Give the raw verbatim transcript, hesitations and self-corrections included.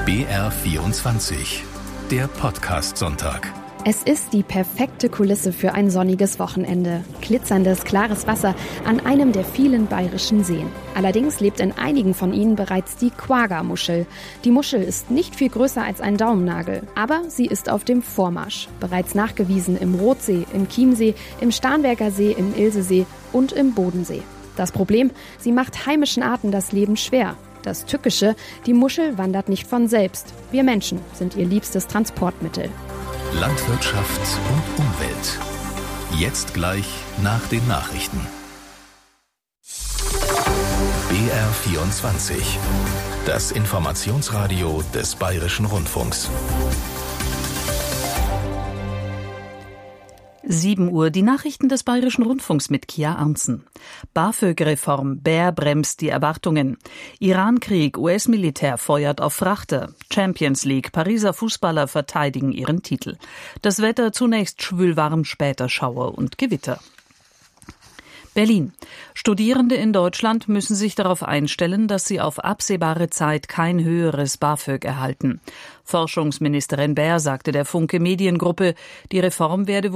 B R vierundzwanzig, der Podcast-Sonntag. Es ist die perfekte Kulisse für ein sonniges Wochenende. Glitzerndes, klares Wasser an einem der vielen bayerischen Seen. Allerdings lebt in einigen von ihnen bereits die Quagga-Muschel. Die Muschel ist nicht viel größer als ein Daumennagel, aber sie ist auf dem Vormarsch. Bereits nachgewiesen im Rothsee, im Chiemsee, im Starnberger See, im Ilsesee und im Bodensee. Das Problem, sie macht heimischen Arten das Leben schwer. Das Tückische, die Muschel wandert nicht von selbst. Wir Menschen sind ihr liebstes Transportmittel. Landwirtschaft und Umwelt. Jetzt gleich nach den Nachrichten. B R vierundzwanzig. Das Informationsradio des Bayerischen Rundfunks. sieben Uhr, die Nachrichten des Bayerischen Rundfunks mit Kia Arntzen. BAföG-Reform, Bär bremst die Erwartungen. Iran-Krieg, U S-Militär feuert auf Frachter. Champions League, Pariser Fußballer verteidigen ihren Titel. Das Wetter zunächst schwülwarm, später Schauer und Gewitter. Berlin. Studierende in Deutschland müssen sich darauf einstellen, dass sie auf absehbare Zeit kein höheres BAföG erhalten. Forschungsministerin Bär sagte der Funke Mediengruppe, die Reform werde